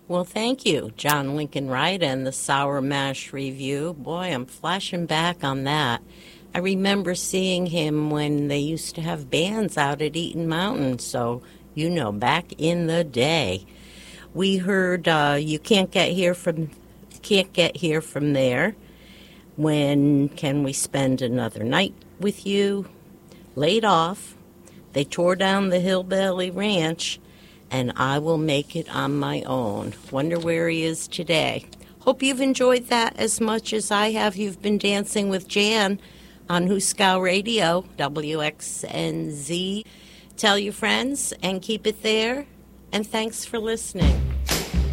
Well, thank you, John Lincoln Wright and the Sour Mash Review. Boy, I'm flashing back on that. I remember seeing him when they used to have bands out at Eaton Mountain, so back in the day. We heard You Can't Get Here From There. When Can We Spend Another Night with You? Laid Off. They Tore Down the Hillbilly Ranch, and I Will Make It on My Own. Wonder where he is today. Hope you've enjoyed that as much as I have. You've been dancing with Jan on Huskow Radio, WXNZ. Tell your friends and keep it there, and thanks for listening.